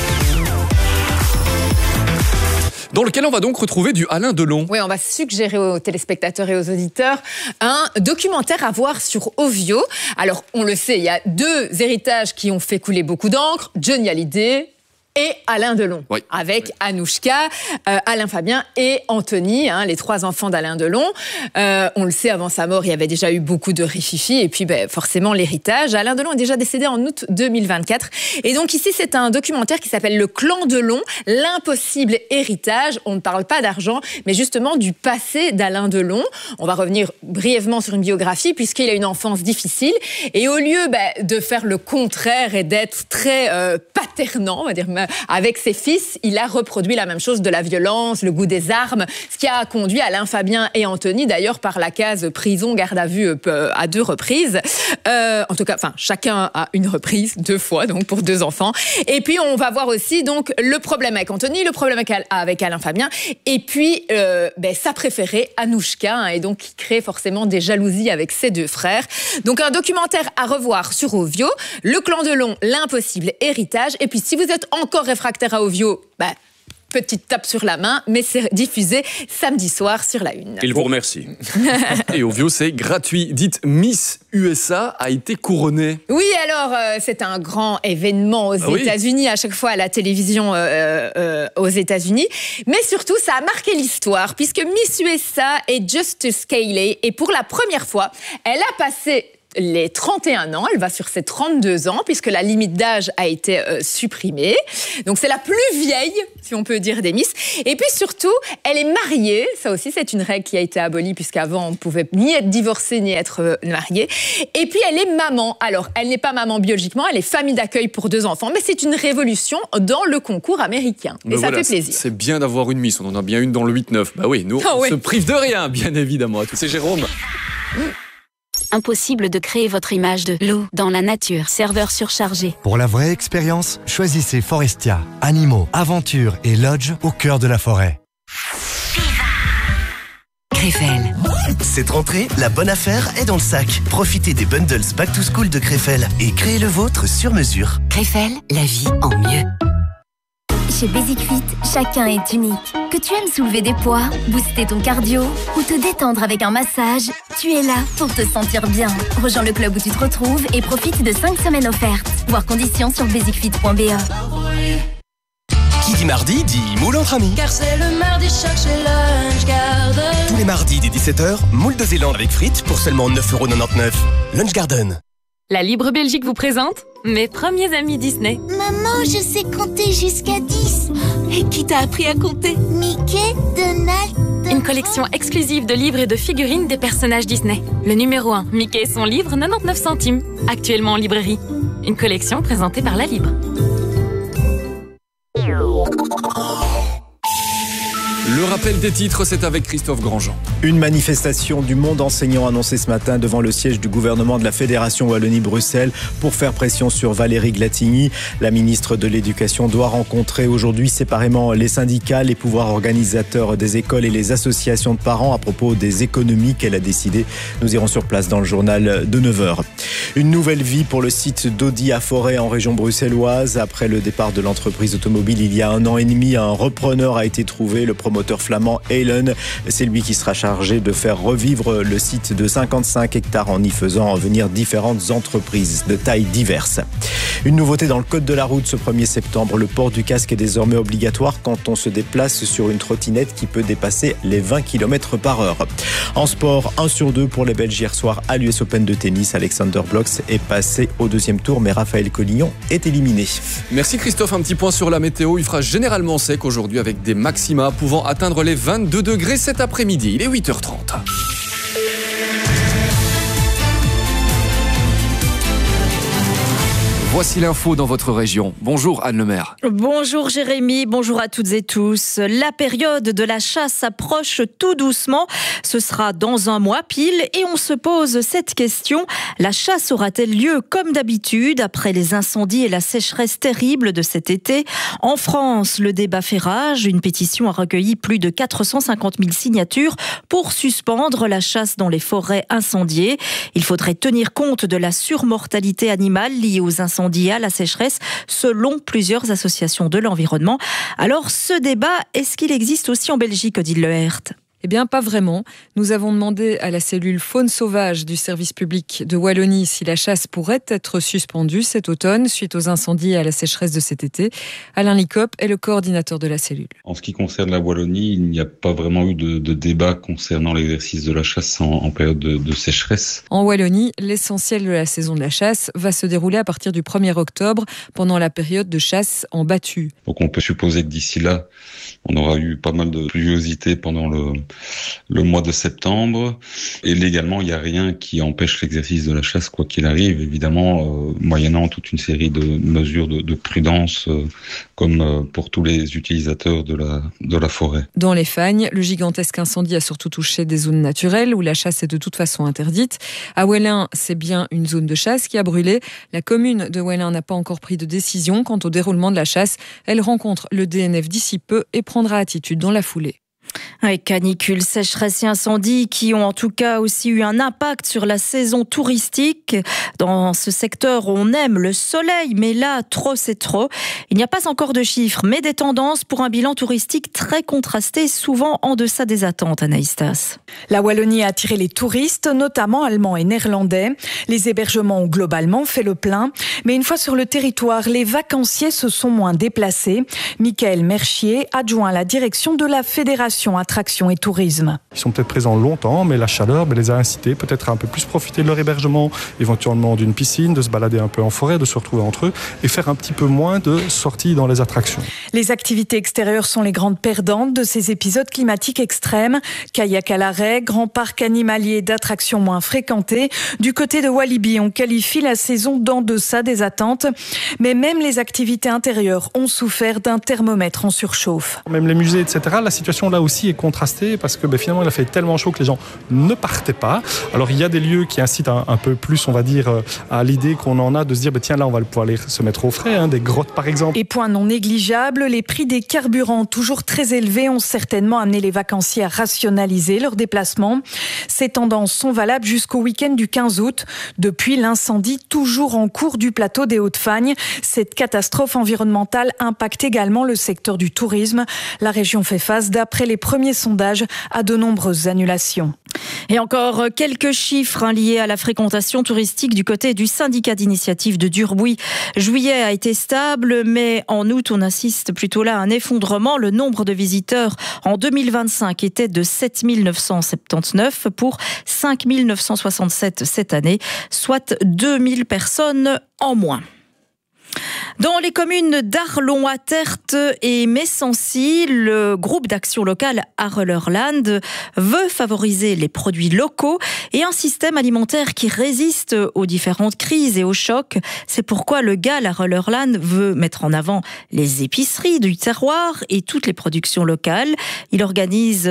dans lequel on va donc retrouver du Alain Delon. Oui, on va suggérer aux téléspectateurs et aux auditeurs un documentaire à voir sur Ovio. Alors, on le sait, il y a deux héritages qui ont fait couler beaucoup d'encre, Johnny Hallyday et Alain Delon, oui. avec oui. Anouchka, euh, Alain Fabien et Anthony, hein, les trois enfants d'Alain Delon. Euh, on le sait, avant sa mort, il y avait déjà eu beaucoup de rififi et puis ben, forcément l'héritage. Alain Delon est déjà décédé en août deux mille vingt-quatre. Et donc ici, c'est un documentaire qui s'appelle Le Clan Delon, l'impossible héritage. On ne parle pas d'argent, mais justement du passé d'Alain Delon. On va revenir brièvement sur une biographie puisqu'il a une enfance difficile. Et au lieu ben, de faire le contraire et d'être très euh, paternant, on va dire, avec ses fils, il a reproduit la même chose, de la violence, le goût des armes, ce qui a conduit Alain Fabien et Anthony, d'ailleurs, par la case prison, garde à vue euh, à deux reprises. Euh, en tout cas, enfin, chacun a une reprise, deux fois, donc pour deux enfants. Et puis, on va voir aussi donc le problème avec Anthony, le problème avec, avec Alain Fabien, et puis euh, ben, sa préférée, Anouchka, hein, et donc qui crée forcément des jalousies avec ses deux frères. Donc, un documentaire à revoir sur Ovio, Le Clan Delon, l'impossible héritage. Et puis, si vous êtes encore réfractaire à Ovio, bah, petite tape sur la main, mais c'est diffusé samedi soir sur la Une. Il vous remercie. Et Ovio, c'est gratuit. Dites, Miss U S A a été couronnée. Oui, alors, euh, c'est un grand événement aux ah États-Unis, oui. à chaque fois à la télévision euh, euh, aux États-Unis. Mais surtout, ça a marqué l'histoire, puisque Miss U S A est Justice Cayley, et pour la première fois, elle a passé les trente et un ans, elle va sur ses trente-deux ans, puisque la limite d'âge a été euh, supprimée. Donc c'est la plus vieille, si on peut dire, des Miss. Et puis surtout, elle est mariée. Ça aussi, c'est une règle qui a été abolie, puisqu'avant, on ne pouvait ni être divorcée, ni être euh, mariée. Et puis, elle est maman. Alors, elle n'est pas maman biologiquement, elle est famille d'accueil pour deux enfants, mais c'est une révolution dans le concours américain. Et mais ça voilà, fait plaisir. C'est bien d'avoir une Miss. On en a bien une dans le huit neuf. Bah oui, nous, oh, on ouais. se prive de rien, bien évidemment. C'est Jérôme. Mmh. Impossible de créer votre image de l'eau dans la nature. Serveur surchargé. Pour la vraie expérience, choisissez Forestia. Animaux, aventures et lodge au cœur de la forêt. Krefel. Cette rentrée, la bonne affaire est dans le sac. Profitez des bundles Back to School de Krefel et créez le vôtre sur mesure. Krefel, la vie en mieux. Chez Basic Fit, chacun est unique. Que tu aimes soulever des poids, booster ton cardio ou te détendre avec un massage, tu es là pour te sentir bien. Rejoins le club où tu te retrouves et profite de cinq semaines offertes. Voir conditions sur basic fit point b e. Qui dit mardi dit moule entre amis. Car c'est le mardi choc chez Lunch Garden. Tous les mardis dès dix-sept heures, moule de Zélande avec frites pour seulement neuf euros quatre-vingt-dix-neuf. Lunch Garden. La Libre Belgique vous présente mes premiers amis Disney. Maman, je sais compter jusqu'à dix. Et qui t'a appris à compter? Mickey, Donald... Une collection exclusive de livres et de figurines des personnages Disney. Le numéro un, Mickey et son livre, quatre-vingt-dix-neuf centimes. Actuellement en librairie. Une collection présentée par La Libre. Le rappel des titres, c'est avec Christophe Grandjean. Une manifestation du monde enseignant annoncée ce matin devant le siège du gouvernement de la Fédération Wallonie-Bruxelles pour faire pression sur Valérie Glatigny. La ministre de l'Éducation doit rencontrer aujourd'hui séparément les syndicats, les pouvoirs organisateurs des écoles et les associations de parents à propos des économies qu'elle a décidées. Nous irons sur place dans le journal de neuf heures. Une nouvelle vie pour le site d'Audi à Forêt en région bruxelloise. Après le départ de l'entreprise automobile il y a un an et demi, un repreneur a été trouvé, le promoteur flamand Helen. C'est lui qui sera chargé de faire revivre le site de cinquante-cinq hectares en y faisant venir différentes entreprises de tailles diverses. Une nouveauté dans le code de la route ce premier septembre, le port du casque est désormais obligatoire quand on se déplace sur une trottinette qui peut dépasser les vingt kilomètres par heure. En sport, un sur deux pour les Belges hier soir à l'U S Open de tennis. Alexander Blocks est passé au deuxième tour, mais Raphaël Collignon est éliminé. Merci Christophe, un petit point sur la météo. Il fera généralement sec aujourd'hui avec des maxima pouvant atteindre les vingt-deux degrés cet après-midi. Il est huit heures trente. Voici l'info dans votre région. Bonjour Anne Lemaire. Bonjour Jérémy, bonjour à toutes et tous. La période de la chasse approche tout doucement. Ce sera dans un mois pile et on se pose cette question. La chasse aura-t-elle lieu comme d'habitude après les incendies et la sécheresse terrible de cet été? En France, le débat fait rage. Une pétition a recueilli plus de quatre cent cinquante mille signatures pour suspendre la chasse dans les forêts incendiées. Il faudrait tenir compte de la surmortalité animale liée aux incendies à la sécheresse, selon plusieurs associations de l'environnement. Alors, ce débat, est-ce qu'il existe aussi en Belgique, Odile Lehert ? Eh bien, pas vraiment. Nous avons demandé à la cellule faune sauvage du service public de Wallonie si la chasse pourrait être suspendue cet automne suite aux incendies et à la sécheresse de cet été. Alain Licop est le coordinateur de la cellule. En ce qui concerne la Wallonie, il n'y a pas vraiment eu de, de débat concernant l'exercice de la chasse en, en période de, de sécheresse. En Wallonie, l'essentiel de la saison de la chasse va se dérouler à partir du premier octobre pendant la période de chasse en battue. Donc on peut supposer que d'ici là, on aura eu pas mal de pluviosité pendant le le mois de septembre. Et légalement, il n'y a rien qui empêche l'exercice de la chasse, quoi qu'il arrive, évidemment, euh, moyennant toute une série de mesures de, de prudence, euh, comme euh, pour tous les utilisateurs de la, de la forêt. Dans les Fagnes, le gigantesque incendie a surtout touché des zones naturelles où la chasse est de toute façon interdite. À Wellin, c'est bien une zone de chasse qui a brûlé. La commune de Wellin n'a pas encore pris de décision quant au déroulement de la chasse. Elle rencontre le D N F d'ici peu et prendra attitude dans la foulée. Avec canicule, sécheresse et incendie qui ont en tout cas aussi eu un impact sur la saison touristique. Dans ce secteur, on aime le soleil, mais là, trop c'est trop. Il n'y a pas encore de chiffres, mais des tendances pour un bilan touristique très contrasté, souvent en deçà des attentes, Anaïs Tas. La Wallonie a attiré les touristes, notamment allemands et néerlandais. Les hébergements ont globalement fait le plein. Mais une fois sur le territoire, les vacanciers se sont moins déplacés. Michael Merchier, adjoint à la direction de la Fédération Attraction et Tourisme. Ils sont peut-être présents longtemps, mais la chaleur ben, les a incités peut-être à un peu plus profiter de leur hébergement, éventuellement d'une piscine, de se balader un peu en forêt, de se retrouver entre eux et faire un petit peu moins de sorties dans les attractions. Les activités extérieures sont les grandes perdantes de ces épisodes climatiques extrêmes. Kayak à l'arrêt, grand parc animalier d'attractions moins fréquentées. Du côté de Walibi, on qualifie la saison d'en deçà des attentes. Mais même les activités intérieures ont souffert d'un thermomètre en surchauffe. Même les musées, et cetera, la situation là aussi est contrastée parce que ben, finalement il a fait tellement chaud que les gens ne partaient pas. Alors il y a des lieux qui incitent un, un peu plus, on va dire, à l'idée qu'on en a de se dire ben, tiens là on va pouvoir aller se mettre au frais, hein, des grottes par exemple. Et point non négligeable, les prix des carburants toujours très élevés ont certainement amené les vacanciers à rationaliser leurs déplacements. Ces tendances sont valables jusqu'au week-end du quinze août. Depuis l'incendie toujours en cours du plateau des Hauts-de-Fagne, cette catastrophe environnementale impacte également le secteur du tourisme. La région fait face, d'après les premiers sondages, à de nombreuses annulations. Et encore quelques chiffres hein, liés à la fréquentation touristique du côté du syndicat d'initiative de Durbuy. Juillet a été stable, mais en août, on assiste plutôt là à un effondrement. Le nombre de visiteurs en deux mille vingt-cinq était de sept mille neuf cent soixante-dix-neuf pour cinq mille neuf cent soixante-sept cette année, soit deux mille personnes en moins. Dans les communes d'Arlon, Attert et Messancy, le groupe d'action locale Arellerland veut favoriser les produits locaux et un système alimentaire qui résiste aux différentes crises et aux chocs. C'est pourquoi le G A L Arellerland veut mettre en avant les épiceries du terroir et toutes les productions locales. Il organise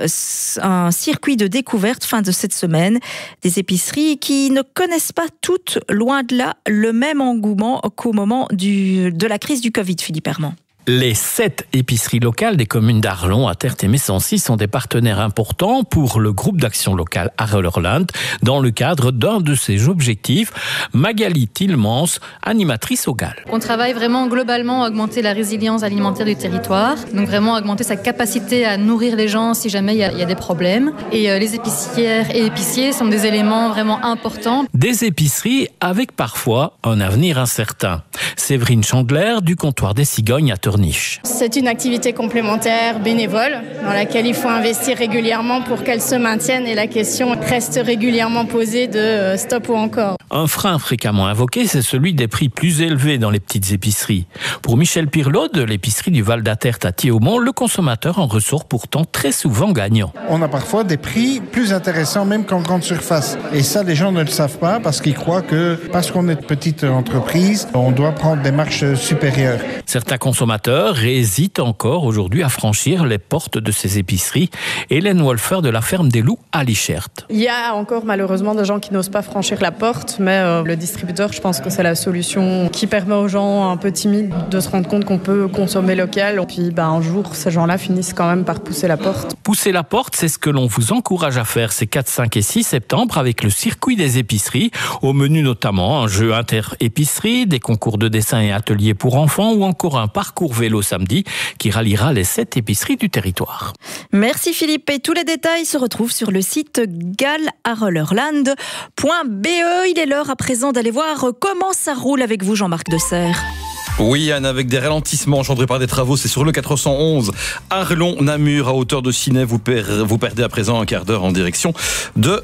un circuit de découverte fin de cette semaine. Des épiceries qui ne connaissent pas toutes, loin de là, le même engouement qu'au moment du, de la crise du Covid, Philippe Herman. Les sept épiceries locales des communes d'Arlon, Attert et Messancy sont des partenaires importants pour le groupe d'action locale Arellerland dans le cadre d'un de ses objectifs. Magali Tilmans, animatrice au G A L. On travaille vraiment globalement à augmenter la résilience alimentaire du territoire, donc vraiment augmenter sa capacité à nourrir les gens si jamais il y a, il y a des problèmes. Et euh, les épicières et épiciers sont des éléments vraiment importants. Des épiceries avec parfois un avenir incertain. Séverine Chandler du comptoir des Cigognes à Tournai. C'est une activité complémentaire bénévole dans laquelle il faut investir régulièrement pour qu'elle se maintienne et la question reste régulièrement posée de stop ou encore. Un frein fréquemment invoqué, c'est celui des prix plus élevés dans les petites épiceries. Pour Michel Pirlot de l'épicerie du Val d'Attert à Thiaumont, le consommateur en ressort pourtant très souvent gagnant. On a parfois des prix plus intéressants même qu'en grande surface. Et ça, les gens ne le savent pas parce qu'ils croient que parce qu'on est de petite entreprise, on doit prendre des marges supérieures. Certains consommateurs hésitent encore aujourd'hui à franchir les portes de ces épiceries. Hélène Wolfer de la ferme des Loups à Lichert. Il y a encore malheureusement des gens qui n'osent pas franchir la porte, mais euh, le distributeur, je pense que c'est la solution qui permet aux gens un peu timides de se rendre compte qu'on peut consommer local. Puis bah, un jour, ces gens-là finissent quand même par pousser la porte. Pousser la porte, c'est ce que l'on vous encourage à faire ces quatre, cinq et six septembre avec le circuit des épiceries. Au menu notamment un jeu inter-épicerie, des concours de dessin et ateliers pour enfants ou encore un parcours vélo samedi qui ralliera les sept épiceries du territoire. Merci Philippe. Et tous les détails se retrouvent sur le site galarellerland point b e. Il est l'heure à présent d'aller voir comment ça roule avec vous, Jean-Marc Desserre. Oui, Anne, avec des ralentissements engendrés par des travaux, c'est sur le quatre cent onze Arlon-Namur à hauteur de Ciney. Vous, per- vous perdez à présent un quart d'heure en direction de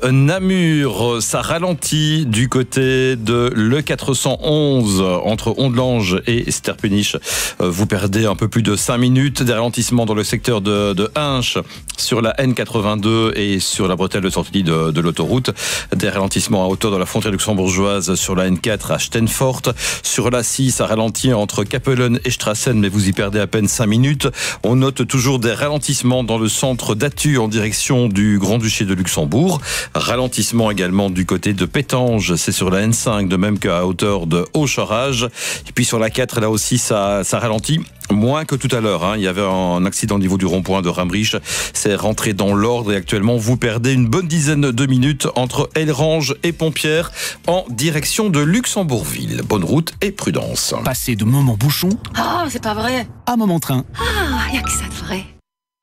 Namur. Ça ralentit du côté de le quatre cent onze entre Ondelange et Sterpenich. Vous perdez un peu plus de cinq minutes. Des ralentissements dans le secteur de, de Hinche sur la N quatre-vingt-deux et sur la bretelle de sortie de, de l'autoroute. Des ralentissements à hauteur de la frontière luxembourgeoise sur la N quatre à Steinfort. Sur la six, ça ralentit entre Capellen et Strassen, mais vous y perdez à peine cinq minutes. On note toujours des ralentissements dans le centre d'Attu en direction du Grand-Duché de Luxembourg. Ralentissement également du côté de Pétange, c'est sur la N cinq, de même qu'à hauteur de Haut-Charage. Et puis sur la quatre, là aussi, ça, ça ralentit. Moins que tout à l'heure, hein. Il y avait un accident au niveau du rond-point de Ramrich. C'est rentré dans l'ordre et actuellement, vous perdez une bonne dizaine de minutes entre Elrange et Pompières en direction de Luxembourgville. Bonne route et prudence. Passez de moment bouchon Oh, c'est pas vrai. à moment train. Ah, y a que ça de vrai.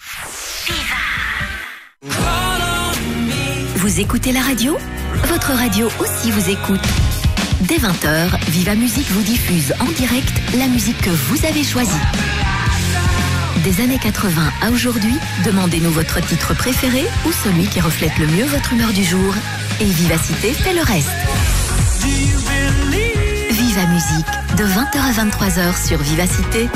Vous écoutez la radio ? Votre radio aussi vous écoute. Dès vingt heures, Viva Musique vous diffuse en direct la musique que vous avez choisie. Des années quatre-vingts à aujourd'hui, demandez-nous votre titre préféré ou celui qui reflète le mieux votre humeur du jour. Et Vivacité fait le reste. Viva Musique, de vingt heures à vingt-trois heures sur Vivacité.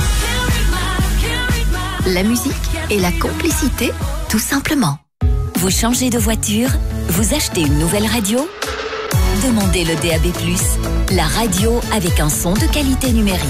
La musique et la complicité, tout simplement. Vous changez de voiture ? Vous achetez une nouvelle radio ? Demandez le D A B plus, la radio avec un son de qualité numérique.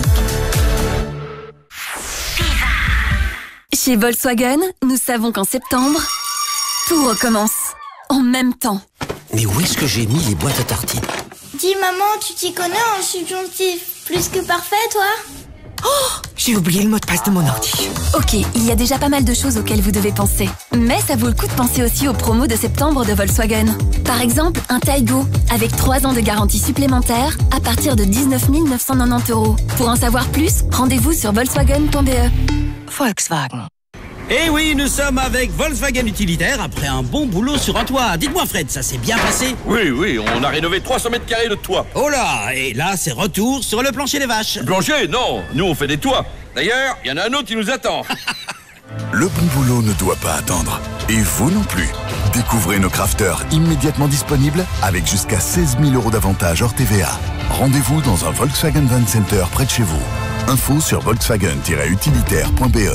Chez Volkswagen, nous savons qu'en septembre, tout recommence. En même temps. Mais où est-ce que j'ai mis les boîtes à tartines ? Dis maman, tu t'y connais en subjonctif. Plus que parfait, toi ? Oh, j'ai oublié le mot de passe de mon ordi. Ok, il y a déjà pas mal de choses auxquelles vous devez penser. Mais ça vaut le coup de penser aussi aux promos de septembre de Volkswagen. Par exemple, un Taigo, avec trois ans de garantie supplémentaire, à partir de dix-neuf mille neuf cent quatre-vingt-dix euros. Pour en savoir plus, rendez-vous sur volkswagen point b e. Volkswagen. Eh oui, nous sommes avec Volkswagen Utilitaire après un bon boulot sur un toit. Dites-moi Fred, ça s'est bien passé ? Oui, oui, on a rénové trois cents mètres carrés de toit. Oh là, et là c'est retour sur le plancher des vaches. Plancher, non, nous on fait des toits. D'ailleurs, il y en a un autre qui nous attend. Le bon boulot ne doit pas attendre. Et vous non plus. Découvrez nos crafters immédiatement disponibles avec jusqu'à seize mille euros d'avantages hors T V A. Rendez-vous dans un Volkswagen Van Center près de chez vous. Info sur volkswagen tiret utilitaire point b e.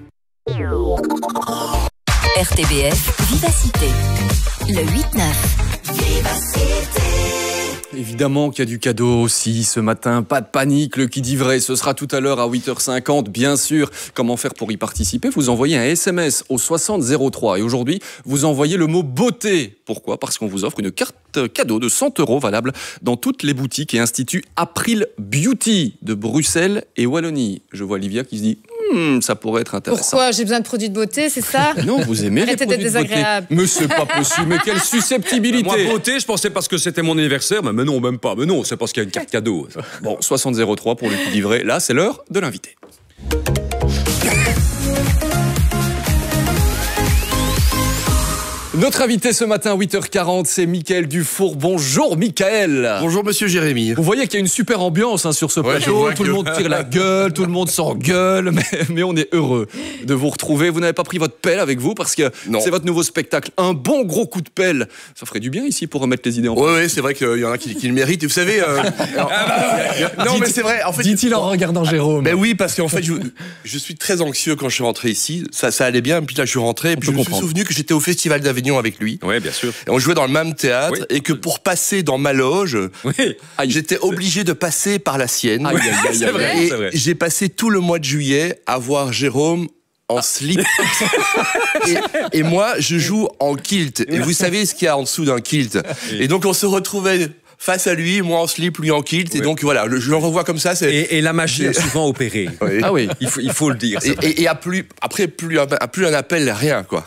R T B F Vivacité, le huit neuf. Vivacité. Évidemment qu'il y a du cadeau aussi ce matin, pas de panique, le qui dit vrai, ce sera tout à l'heure à huit heures cinquante, bien sûr. Comment faire pour y participer? Vous envoyez un S M S au soixante zéro trois et aujourd'hui, vous envoyez le mot beauté. Pourquoi? Parce qu'on vous offre une carte cadeau de cent euros valable dans toutes les boutiques et instituts April Beauty de Bruxelles et Wallonie. Je vois Olivia qui se dit Hmm, ça pourrait être intéressant. Pourquoi? J'ai besoin de produits de beauté, c'est ça? Non, vous aimez les Arrêtez produits d'être de beauté. désagréable. Mais c'est pas possible, mais quelle susceptibilité. Moi, beauté, je pensais parce que c'était mon anniversaire, mais, mais non, même pas. Mais non, c'est parce qu'il y a une carte cadeau. Bon, soixante zéro trois pour le qui dit vrai. Là, c'est l'heure de l'invité. Notre invité ce matin, huit heures quarante, c'est Mickaël Dufour. Bonjour Mickaël. Bonjour Monsieur Jérémy. Vous voyez qu'il y a une super ambiance hein, sur ce ouais, plateau. Tout que... le monde tire la gueule, tout le monde s'engueule, mais, mais on est heureux de vous retrouver. Vous n'avez pas pris votre pelle avec vous parce que non. C'est votre nouveau spectacle. Un bon gros coup de pelle. Ça ferait du bien ici pour remettre les idées en place. Oui, ouais, c'est vrai qu'il y en a qui, qui le méritent. Et vous savez... Euh... Alors, non, mais c'est vrai. En fait, dit-il en regardant Jérôme. Ben oui, parce qu'en fait, je, je suis très anxieux quand je suis rentré ici. Ça, ça allait bien, puis là, je suis rentré. Et puis je me comprendre. suis souvenu que j'étais au Festival d'Avignon avec lui. Oui, bien sûr. Et on jouait dans le même théâtre oui. et que pour passer dans ma loge, oui. j'étais obligé de passer par la sienne. Aïe, aïe, aïe, c'est vrai. Et vrai. J'ai passé tout le mois de juillet à voir Jérôme en slip. et, et moi, je joue en kilt. Et vous savez ce qu'il y a en dessous d'un kilt. Et donc, on se retrouvait face à lui, moi en slip, lui en kilt. Oui. Et donc, voilà, je le revois comme ça. C'est... Et, et la magie a souvent opéré. Oui. Ah oui, il faut, il faut le dire. Et, et, et à plus, après, plus, à plus un appel, rien, quoi.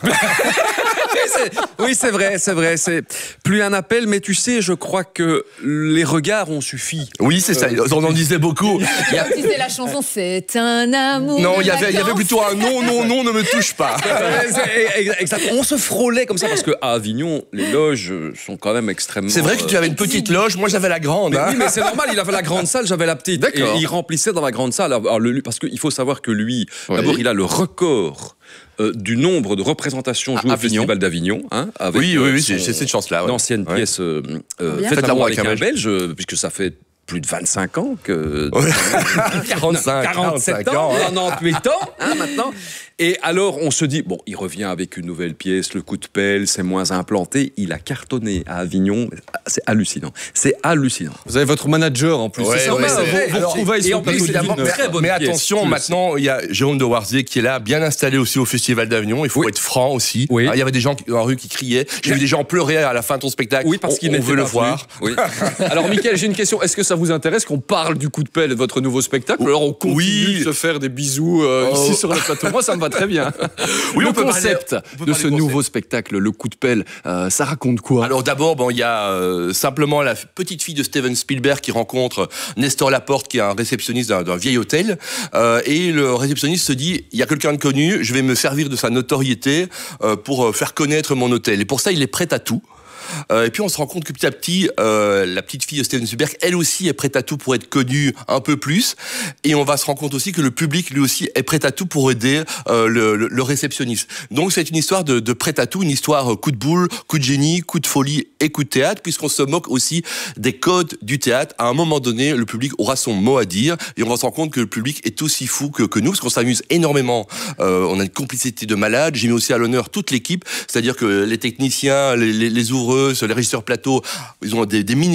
Oui, c'est vrai, c'est vrai. C'est plus un appel, mais tu sais, je crois que les regards ont suffi. Oui, c'est ça. Euh, on en disait beaucoup. Il y a... disait la chanson, c'est un amour. Non, il y avait, il y avait plutôt un non, non, non, ne me touche pas. Exactement. On se frôlait comme ça parce que à Avignon, les loges sont quand même extrêmement. C'est vrai que tu avais une petite loge. Moi, j'avais la grande. Mais hein. Oui, mais c'est normal. Il avait la grande salle, j'avais la petite. D'accord. Et il remplissait dans la grande salle. Alors, le, parce qu'il faut savoir que lui, oui. d'abord, il a le record. Euh, du nombre de représentations jouées au Festival d'Avignon. Hein, avec, oui, oui, oui, son, j'ai cette chance-là. Une ouais. ancienne ouais. pièce, euh, euh, Faites l'amour avec un Belge, puisque ça fait plus de vingt-cinq ans que... quarante-cinq, quarante-sept ans, quatre-vingt-dix-huit ans, hein, maintenant. Et alors, on se dit, bon, il revient avec une nouvelle pièce, le coup de pelle, c'est moins implanté. Il a cartonné à Avignon. C'est hallucinant. C'est hallucinant. Vous avez votre manager en plus. Ouais, c'est ça, ouais, vous, vous alors, retrouvez sur en plus, le plateau. une très bonne Mais pièce, attention, maintenant, il y a Jérôme de Warzé qui est là, bien installé aussi au Festival d'Avignon. Il faut oui. être franc aussi. Oui. Il y avait des gens dans la rue qui criaient. J'ai oui. vu des gens pleurer à la fin de ton spectacle. Oui, parce qu'il on, on veut le voir. Oui. Alors, Mickaël, j'ai une question. Est-ce que ça vous intéresse qu'on parle du coup de pelle de votre nouveau spectacle? Alors, on continue oui. de se faire des bisous euh, oh. ici sur le plateau. Moi, ça me va très bien. Oui, le concept de ce nouveau spectacle, le coup de pelle, euh, ça raconte quoi? Alors d'abord, bon, il y a euh, simplement la petite fille de Steven Spielberg qui rencontre Nestor Laporte, qui est un réceptionniste d'un, d'un vieil hôtel, euh, et le réceptionniste se dit, il y a quelqu'un de connu, je vais me servir de sa notoriété euh, pour faire connaître mon hôtel. Et pour ça, il est prêt à tout. Euh, et puis on se rend compte que petit à petit, euh, la petite fille de Steven Spielberg, elle aussi est prête à tout pour être connue un peu plus. Et on va se rendre compte aussi que le public, lui aussi, est prêt à tout pour aider euh, le, le, le réceptionniste. Donc c'est une histoire de, de prêt à tout, une histoire coup de boule, coup de génie, coup de folie et coup de théâtre, puisqu'on se moque aussi des codes du théâtre. À un moment donné, le public aura son mot à dire, et on va se rendre compte que le public est aussi fou que, que nous, parce qu'on s'amuse énormément. Euh, on a une complicité de malade. J'ai mis aussi à l'honneur toute l'équipe, c'est-à-dire que les techniciens, les, les, les ouvreux, les régisseurs plateau, ils ont des, des mini